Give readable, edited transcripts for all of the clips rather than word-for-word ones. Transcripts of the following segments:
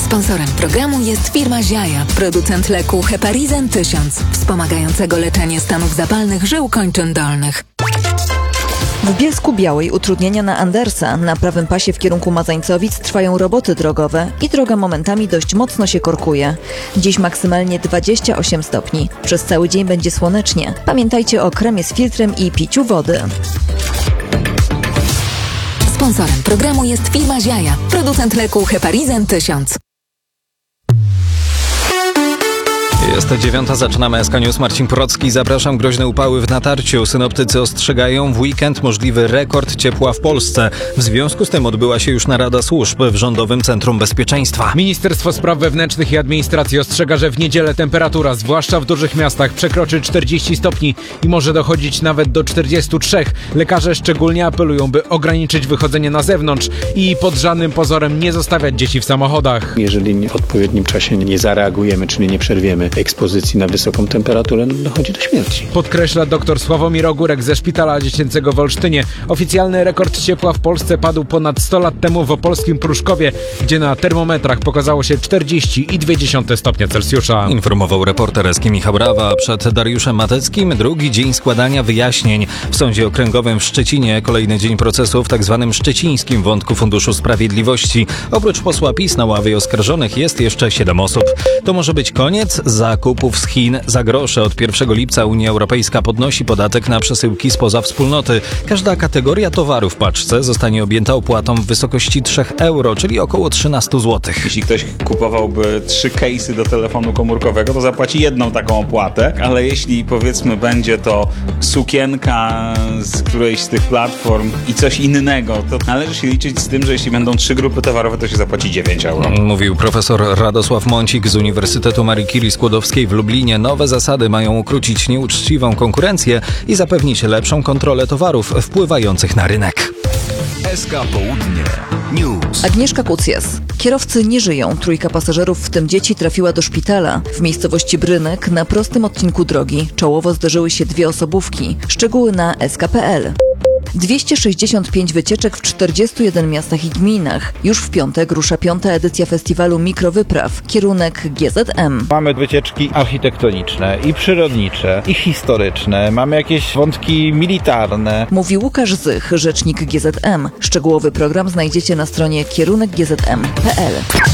Sponsorem programu jest firma Ziaja, producent leku Heparizan 1000, wspomagającego leczenie stanów zapalnych żył kończyn dolnych. W Bielsku-Białej utrudnienia na Andersa. Na prawym pasie w kierunku Mazańcowic trwają roboty drogowe i droga momentami dość mocno się korkuje. Dziś maksymalnie 28 stopni. Przez cały dzień będzie słonecznie. Pamiętajcie o kremie z filtrem i piciu wody. Sponsorem programu jest firma Ziaja, producent leku Heparizan 1000. Jest 9:00, zaczynamy SK News. Marcin Procki, zapraszam. Groźne upały w natarciu. Synoptycy ostrzegają, w weekend możliwy rekord ciepła w Polsce. W związku z tym odbyła się już narada służb w Rządowym Centrum Bezpieczeństwa. Ministerstwo Spraw Wewnętrznych i Administracji ostrzega, że w niedzielę temperatura, zwłaszcza w dużych miastach, przekroczy 40 stopni i może dochodzić nawet do 43. Lekarze szczególnie apelują, by ograniczyć wychodzenie na zewnątrz i pod żadnym pozorem nie zostawiać dzieci w samochodach. Jeżeli w odpowiednim czasie nie zareagujemy, czyli nie przerwiemy ekspozycji na wysoką temperaturę, dochodzi do śmierci. Podkreśla dr Sławomir Ogórek ze Szpitala Dziecięcego w Olsztynie. Oficjalny rekord ciepła w Polsce padł ponad 100 lat temu w opolskim Pruszkowie, gdzie na termometrach pokazało się 40,2 stopnia Celsjusza. Informował reporter SK Michał Rawa. Przed Dariuszem Mateckim drugi dzień składania wyjaśnień. W Sądzie Okręgowym w Szczecinie kolejny dzień procesu w tzw. szczecińskim wątku Funduszu Sprawiedliwości. Oprócz posła PiS na ławie oskarżonych jest jeszcze 7 osób. To może być koniec zakupów z Chin za grosze. Od 1 lipca Unia Europejska podnosi podatek na przesyłki spoza wspólnoty. Każda kategoria towaru w paczce zostanie objęta opłatą w wysokości 3 euro, czyli około 13 zł. Jeśli ktoś kupowałby 3 case'y do telefonu komórkowego, to zapłaci jedną taką opłatę, ale jeśli powiedzmy będzie to sukienka z którejś z tych platform i coś innego, to należy się liczyć z tym, że jeśli będą 3 grupy towarowe, to się zapłaci 9 euro. Mówił profesor Radosław Mącik z Uniwersytetu Marii Curie Skłodowskiej w Lublinie. Nowe zasady mają ukrócić nieuczciwą konkurencję i zapewnić lepszą kontrolę towarów wpływających na rynek. SK Południe News. Agnieszka Kucjas. Kierowcy nie żyją. 3 pasażerów, w tym dzieci, trafiła do szpitala. W miejscowości Brynek na prostym odcinku drogi czołowo zderzyły się 2 osobówki. Szczegóły na sk.pl. 265 wycieczek w 41 miastach i gminach. Już w piątek rusza 5. edycja festiwalu Mikrowypraw, kierunek GZM. Mamy wycieczki architektoniczne i przyrodnicze, i historyczne. Mamy jakieś wątki militarne. Mówi Łukasz Zych, rzecznik GZM. Szczegółowy program znajdziecie na stronie kierunek.gzm.pl.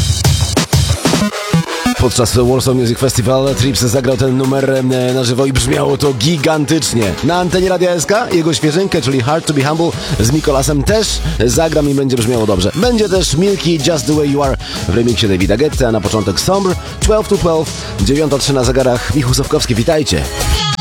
Podczas Warsaw Music Festival Trips zagrał ten numer na żywo i brzmiało to gigantycznie. Na antenie Radia SK jego świeżynkę, czyli Hard to be Humble z Mikolasem też zagram i będzie brzmiało dobrze. Będzie też Milky Just the Way You Are w remiksie Davida Guetta, a na początek Sombre 12 to 12, 9:03 na zegarach. Michał Sowkowski, witajcie.